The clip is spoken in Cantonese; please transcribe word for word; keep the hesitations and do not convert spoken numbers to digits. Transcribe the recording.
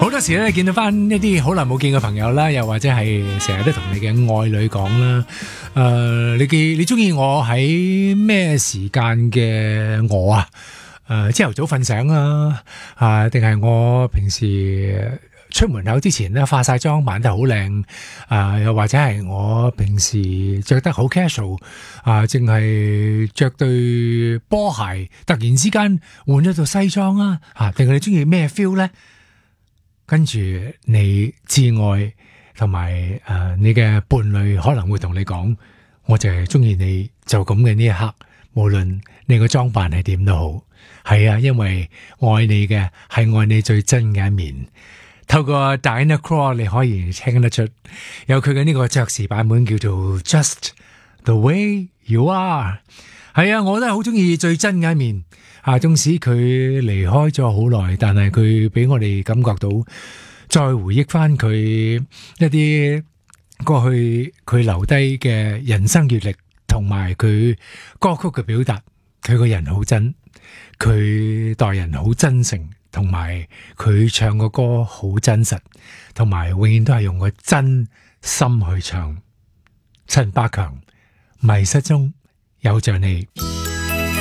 好多時咧見到翻一啲好耐冇見嘅朋友啦，又或者係成日都同你嘅愛侶講啦，誒、呃，你記你中意我喺咩時間嘅我啊？誒、呃，朝頭早瞓醒啊，啊，定係我平時出門口之前咧化晒妝，扮得好靚，啊、呃，又或者係我平時着得好 casual，啊、呃，淨係着對波鞋，突然之間換咗套西裝啊，啊，定係你中意咩 feel 咧？跟住你摯愛同埋誒你嘅伴侶可能會同你講，我就係中意你就咁嘅呢一刻，無論你個裝扮係點都好，係啊，因為愛你嘅係愛你最真嘅一面。透過 Diana Krall 你可以聽得出，有佢嘅呢個爵士版本叫做 Just the Way You Are。係啊，我都係好中意最真嘅一面。啊，縱使佢離開咗好耐，但係佢俾我哋感覺到，再回憶翻佢一啲過去佢留低嘅人生閱歷，同埋佢歌曲嘅表達，佢個人好真，佢待人好真誠，同埋佢唱個歌好真實，同埋永遠都係用個真心去唱。陳百強，迷失中有着你。